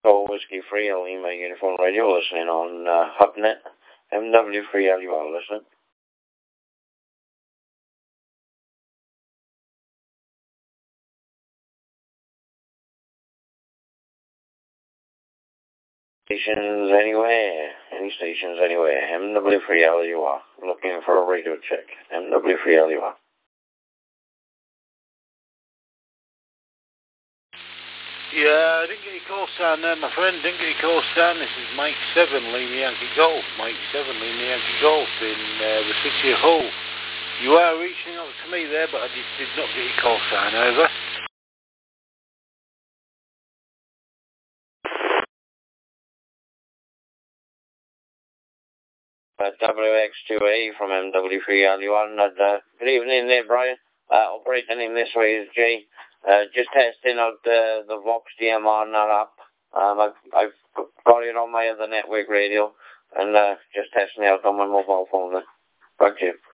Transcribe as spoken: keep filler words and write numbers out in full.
Go Whiskey three L E, my uniform radio, listening on uh, HubNet. M W three L, you are listening. Stations anywhere, any stations anywhere. M W three L, you are looking for a radio check. M W three L, you are. Yeah, I didn't get your call sign there, my friend. Didn't get your call sign. This is Mike seven, Lima Yankee Golf. Mike seven, Lima Yankee Golf in uh, the City of Hull. You are reaching out to me there, but I did, did not get your call sign over. Uh, W X two A from M W three L, you are. And, uh, good evening there, Brian. Uh, operating in this way is Jay. Uh, just testing out uh, the Vox D M R and that app. Um, I've, I've got it on my other network radio, and uh, just testing it out on my mobile phone there. Thank you.